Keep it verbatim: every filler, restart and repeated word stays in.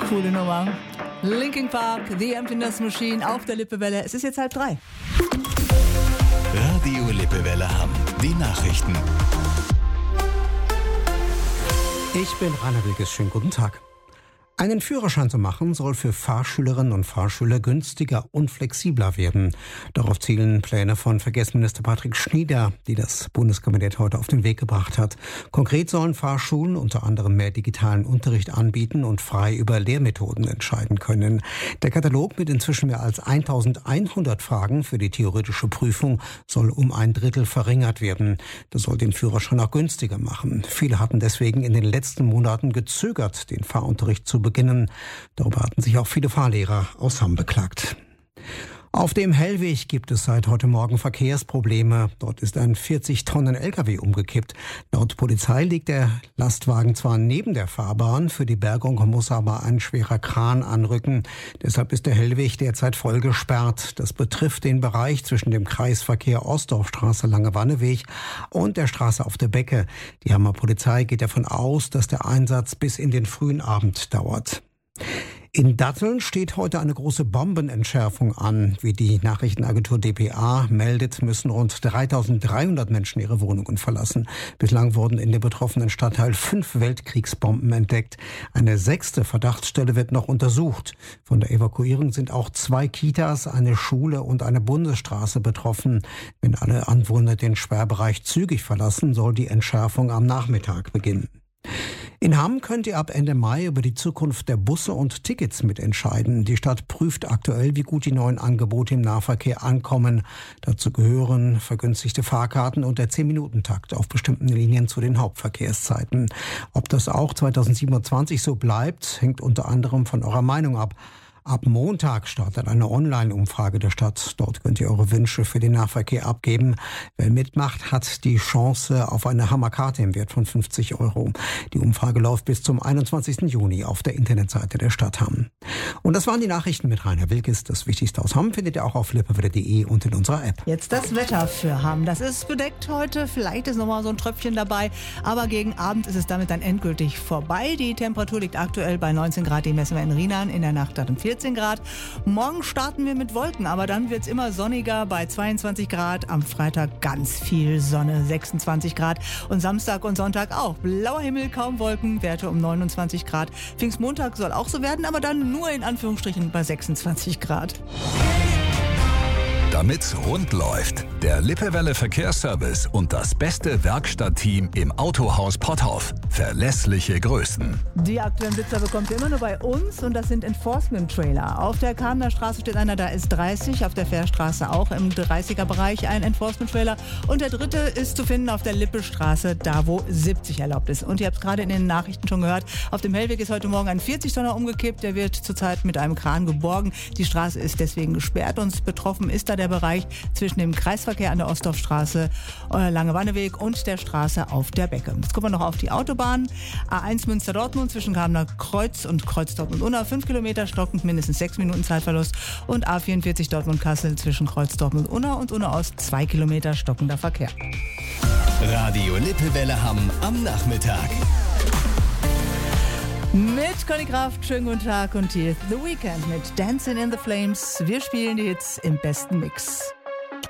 Coole Nummer. Linkin Park, The Emptiness Machine auf der Lippewelle. Es ist jetzt halb drei. Radio Lippewelle Hamm. Die Nachrichten. Ich bin Rainer Wilkes. Schönen guten Tag. Einen Führerschein zu machen soll für Fahrschülerinnen und Fahrschüler günstiger und flexibler werden. Darauf zielen Pläne von Verkehrsminister Patrick Schnieder, die das Bundeskabinett heute auf den Weg gebracht hat. Konkret sollen Fahrschulen unter anderem mehr digitalen Unterricht anbieten und frei über Lehrmethoden entscheiden können. Der Katalog mit inzwischen mehr als eintausendeinhundert Fragen für die theoretische Prüfung soll um ein Drittel verringert werden. Das soll den Führerschein auch günstiger machen. Viele hatten deswegen in den letzten Monaten gezögert, den Fahrunterricht zu beginnen. Darüber hatten sich auch viele Fahrlehrer aus Hamm beklagt. Auf dem Hellweg gibt es seit heute Morgen Verkehrsprobleme. Dort ist ein vierzig Tonnen L K W umgekippt. Laut Polizei liegt der Lastwagen zwar neben der Fahrbahn, für die Bergung muss aber ein schwerer Kran anrücken. Deshalb ist der Hellweg derzeit voll gesperrt. Das betrifft den Bereich zwischen dem Kreisverkehr Ostdorfstraße Lange-Wanneweg und der Straße auf der Becke. Die Hammer Polizei geht davon aus, dass der Einsatz bis in den frühen Abend dauert. In Datteln steht heute eine große Bombenentschärfung an. Wie die Nachrichtenagentur D P A meldet, müssen rund dreitausenddreihundert Menschen ihre Wohnungen verlassen. Bislang wurden in dem betroffenen Stadtteil fünf Weltkriegsbomben entdeckt. Eine sechste Verdachtsstelle wird noch untersucht. Von der Evakuierung sind auch zwei Kitas, eine Schule und eine Bundesstraße betroffen. Wenn alle Anwohner den Sperrbereich zügig verlassen, soll die Entschärfung am Nachmittag beginnen. In Hamm könnt ihr ab Ende Mai über die Zukunft der Busse und Tickets mitentscheiden. Die Stadt prüft aktuell, wie gut die neuen Angebote im Nahverkehr ankommen. Dazu gehören vergünstigte Fahrkarten und der zehn-Minuten-Takt auf bestimmten Linien zu den Hauptverkehrszeiten. Ob das auch zweitausendsiebenundzwanzig so bleibt, hängt unter anderem von eurer Meinung ab. Ab Montag startet eine Online-Umfrage der Stadt. Dort könnt ihr eure Wünsche für den Nahverkehr abgeben. Wer mitmacht, hat die Chance auf eine Hammerkarte im Wert von fünfzig Euro. Die Umfrage läuft bis zum einundzwanzigsten Juni auf der Internetseite der Stadt Hamm. Und das waren die Nachrichten mit Rainer Wilkes. Das Wichtigste aus Hamm findet ihr auch auf lippewelle punkt de und in unserer App. Jetzt das Wetter für Hamm. Das ist bedeckt heute. Vielleicht ist noch mal so ein Tröpfchen dabei. Aber gegen Abend ist es damit dann endgültig vorbei. Die Temperatur liegt aktuell bei neunzehn Grad. Die messen wir in Rienan. In der Nacht dann vierzehn Grad. Morgen starten wir mit Wolken, aber dann wird es immer sonniger bei zweiundzwanzig Grad. Am Freitag ganz viel Sonne, sechsundzwanzig Grad. Und Samstag und Sonntag auch. Blauer Himmel, kaum Wolken, Werte um neunundzwanzig Grad. Pfingstmontag soll auch so werden, aber dann nur in Anführungsstrichen bei sechsundzwanzig Grad. Damit's rund läuft, der Lippewelle Verkehrsservice und das beste Werkstattteam im Autohaus Potthoff. Verlässliche Größen. Die aktuellen Blitzer bekommt ihr immer nur bei uns und das sind Enforcement-Trailer. Auf der Kamener Straße steht einer, da ist dreißig, auf der Fährstraße auch im dreißiger-Bereich ein Enforcement-Trailer. Und der dritte ist zu finden auf der Lippestraße, da wo siebzig erlaubt ist. Und ihr habt es gerade in den Nachrichten schon gehört, auf dem Hellweg ist heute Morgen ein vierzig Tonner umgekippt. Der wird zurzeit mit einem Kran geborgen. Die Straße ist deswegen gesperrt und betroffen ist da der Bereich zwischen dem Kreisverkehr an der Ostdorfstraße, äh, Lange-Wanneweg und der Straße auf der Becke. Jetzt kommen wir noch auf die Autobahn. A eins Münster-Dortmund zwischen Kamener Kreuz und Kreuz Dortmund-Unna, fünf Kilometer stockend, mindestens sechs Minuten Zeitverlust. Und A vierundvierzig Dortmund-Kassel zwischen Kreuz Dortmund-Unna und Unna-Ost, zwei Kilometer stockender Verkehr. Radio Lippewelle Hamm am Nachmittag. Mit Conny Kraft, schönen guten Tag und hier ist The Weekend mit Dancing in the Flames. Wir spielen die Hits im besten Mix.